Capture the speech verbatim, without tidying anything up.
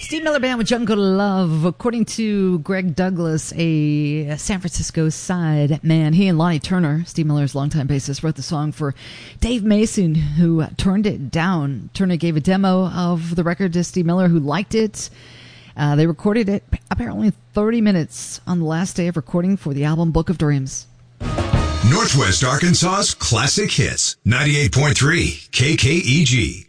Steve Miller Band with Jungle Love. According to Greg Douglas, a San Francisco side man, he and Lonnie Turner, Steve Miller's longtime bassist, wrote the song for Dave Mason, who turned it down. Turner gave a demo of the record to Steve Miller, who liked it. Uh, they recorded it apparently thirty minutes on the last day of recording for the album Book of Dreams. Northwest Arkansas's classic hits, ninety-eight point three K K E G.